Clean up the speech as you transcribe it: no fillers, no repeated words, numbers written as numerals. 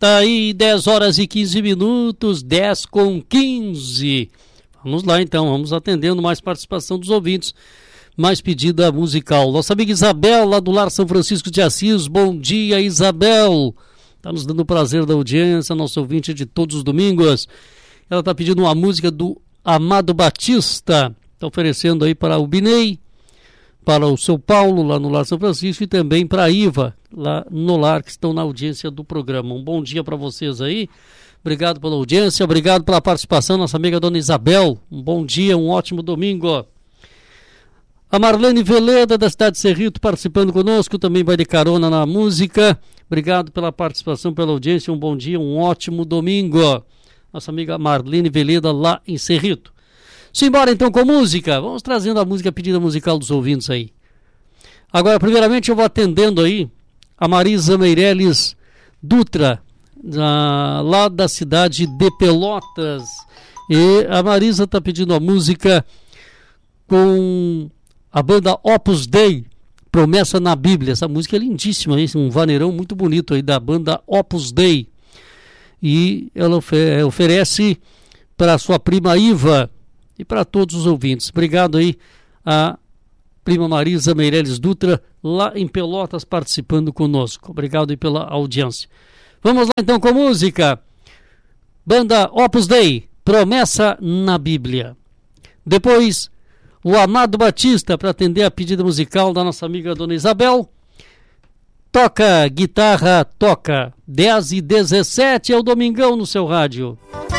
Tá aí 10 horas e 15 minutos, 10 com 15. Vamos lá então, vamos atendendo mais participação dos ouvintes, mais pedida musical. Nossa amiga Isabel, lá do Lar São Francisco de Assis. Bom dia, Isabel. Tá nos dando o prazer da audiência, nosso ouvinte de todos os domingos. Ela tá pedindo uma música do Amado Batista. Tá oferecendo aí para o Binei, para o seu Paulo, lá no Lar São Francisco, e também para a Iva, lá no Lar, que estão na audiência do programa. Um bom dia para vocês aí. Obrigado pela audiência, obrigado pela participação, nossa amiga dona Isabel. Um bom dia, um ótimo domingo. A Marlene Veleda, da cidade de Cerrito, participando conosco, também vai de carona na música. Obrigado pela participação, pela audiência, um bom dia, um ótimo domingo. Nossa amiga Marlene Veleda, lá em Cerrito. Simbora então com música, vamos trazendo a música, a pedida musical dos ouvintes aí. Agora, primeiramente, eu vou atendendo aí a Marisa Meirelles Dutra, lá da cidade de Pelotas. E a Marisa está pedindo a música com a banda Opus Dei, Promessa na Bíblia. Essa música é lindíssima, um vaneirão muito bonito aí da banda Opus Dei. E ela oferece para sua prima Iva e para todos os ouvintes. Obrigado aí a prima Marisa Meirelles Dutra, lá em Pelotas, participando conosco. Obrigado aí pela audiência. Vamos lá então com música. Banda Opus Dei, Promessa na Bíblia. Depois, o Amado Batista, para atender a pedida musical da nossa amiga dona Isabel. Toca guitarra, toca 10h17, é o Domingão no seu rádio.